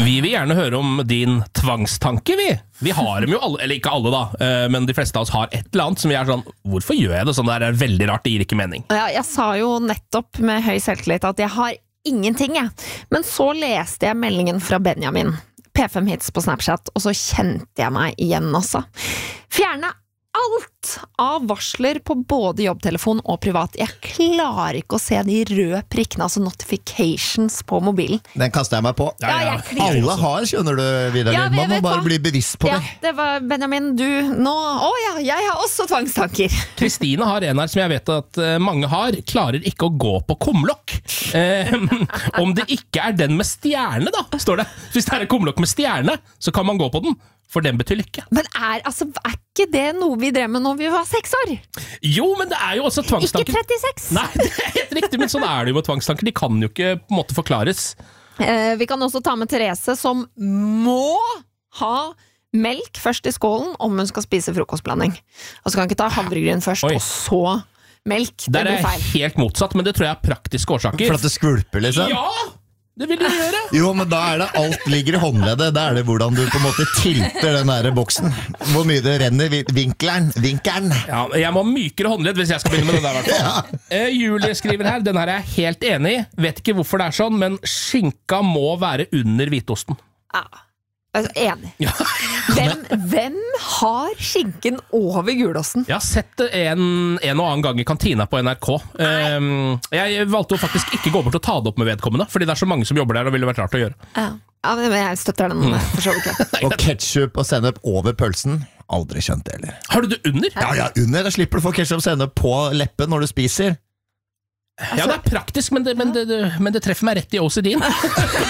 Vi vil gjerne høre om din tvangstanke, vi. Vi har dem jo alle, eller ikke alle da, men de fleste av oss har et eller annet som vi sånn, hvorfor gjør jeg det? Sånn der veldig rart, det gir ikke mening. Ja, jeg sa jo nettopp med høy selvtillit at jeg har ingenting, jeg. Men så leste jeg meldingen fra Benjamin. P5 Hits på Snapchat, og så kjente jeg meg igjen også. Fjerne alt av varsler på både jobbtelefon og privat. Jeg klarer ikke å se de røde prikkene, altså notifications på mobilen. Den kastet jeg meg på. Ja. Alle har, skjønner du, Vidar. Ja, Man må bare bli bevisst på det. Ja, det var Benjamin, du nå. Jeg har også tvangstanker. Kristine har en her som jeg vet at mange har, klarer ikke å gå på kumlokk. Om det ikke den med stjerne da, står det. Hvis det en kumlokk med stjerne, så kan man gå på den. For den betyr lykke. Men er ikke det noe vi drev med når vi var 6 år? Jo, men det jo også tvangstanker. Ikke 36. Nei, det helt riktig, men sånn det jo med tvangstanker. De kan jo ikke på en måte forklares. Vi kan også ta med Therese, som må ha melk først i skålen om hun skal spise frokostblanding. Og så kan hun ikke ta havregryn først, og så melk. Det blir feil. Helt motsatt, men det tror jeg praktiske årsaker. For at det skvulper, liksom? Ja! Det vil du gjøre. Jo, men da det alt ligger i håndleddet. Da det hvordan du på en måte tilter den der boksen. Hvor mye det renner, vinkelen. Ja, jeg må ha mykere håndledd hvis jeg skal begynne med det der, hvertfall. Ja. Julie skriver her, den her jeg helt enig i. Vet ikke hvorfor det sånn, men skinka må være under hvitosten. Ja. Enig. Ja. Hvem har skinken over gulosten? Jeg har sett det en og annen gang i kantina på NRK. Jeg valgte jo faktisk ikke gå bort og ta det opp med vedkommende, fordi det så mange som jobber der, og ville vært rart å gjøre. Ja, men jeg støtter den. For så vidt. Og ketchup og sennep over pølsen. Aldri skjønt det heller. Har du det under? Ja, under. Da slipper du å få ketchup og sennep på leppen når du spiser. Ja, det praktisk, men det treffer meg rett i OCD-en.